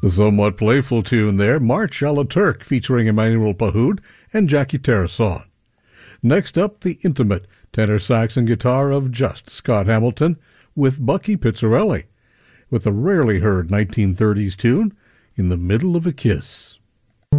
A somewhat playful tune there, March a la Turk, featuring Emmanuel Pahoud and Jackie Tarasson. Next up, the intimate tenor sax and guitar of just Scott Hamilton with Bucky Pizzarelli, with a rarely heard 1930s tune, In the Middle of a Kiss.